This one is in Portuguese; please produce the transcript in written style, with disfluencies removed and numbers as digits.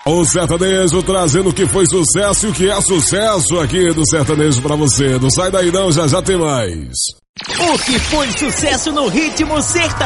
O sertanejo trazendo o que foi sucesso e o que é sucesso aqui do sertanejo pra você. Não sai daí não, já já tem mais. O que foi sucesso no ritmo sertanejo.